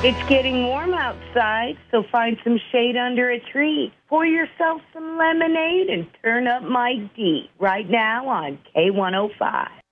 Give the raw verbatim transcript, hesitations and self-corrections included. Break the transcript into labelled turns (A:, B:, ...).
A: It's getting warm outside, so find some shade under a tree. Pour yourself some lemonade and turn up Mike D right now on K one oh five.